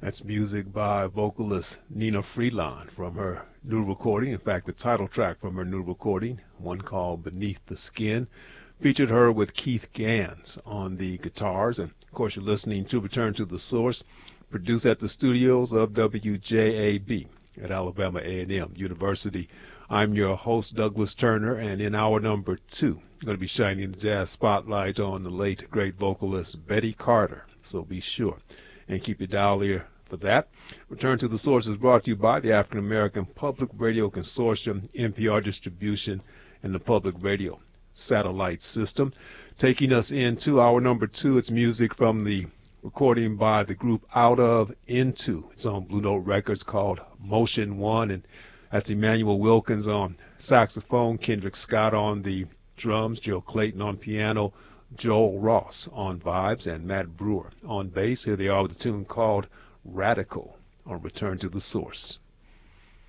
That's music by vocalist Nina Freelon from her new recording. In fact, the title track from her new recording, one called Beneath the Skin, featured her with Keith Gans on the guitars. And, of course, you're listening to Return to the Source, produced at the studios of WJAB at Alabama A&M University. I'm your host, Douglas Turner, and in hour number 2, I'm going to be shining the jazz spotlight on the late, great vocalist Betty Carter. So be sure and keep your dial here for that. Return to the Source is brought to you by the African American Public Radio Consortium, NPR distribution, and the Public Radio Satellite System. Taking us into hour number 2, it's music from the recording by the group Out of Into. It's on Blue Note Records, called Motion One, and that's Emmanuel Wilkins on saxophone, Kendrick Scott on the drums, Joe Clayton on piano, Joel Ross on vibes, and Matt Brewer on bass. Here they are with a tune called Radical on Return to the Source.